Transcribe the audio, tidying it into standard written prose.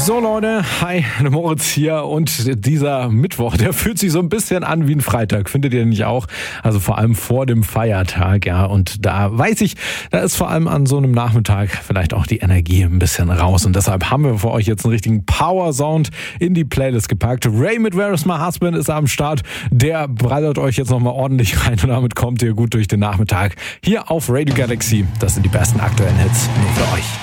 So Leute, hi, Moritz hier und dieser Mittwoch, der fühlt sich so ein bisschen an wie ein Freitag, findet ihr nicht auch? Also vor allem vor dem Feiertag, ja, und da weiß ich, da ist vor allem an so einem Nachmittag vielleicht auch die Energie ein bisschen raus und deshalb haben wir für euch jetzt einen richtigen Power-Sound in die Playlist gepackt. Ray mit Where is my husband ist am Start, der ballert euch jetzt nochmal ordentlich rein und damit kommt ihr gut durch den Nachmittag hier auf Radio Galaxy. Das sind die besten aktuellen Hits nur für euch.